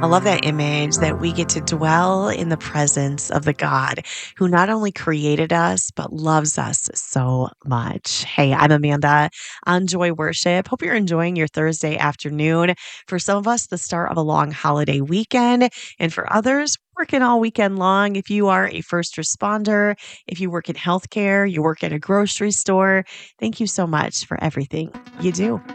I love that image that we get to dwell in the presence of the God who not only created us, but loves us so much. Hey, I'm Amanda on Joy Worship. Hope you're enjoying your Thursday afternoon. For some of us, the start of a long holiday weekend, and for others, working all weekend long. If you are a first responder, if you work in healthcare, you work at a grocery store, thank you so much for everything you do.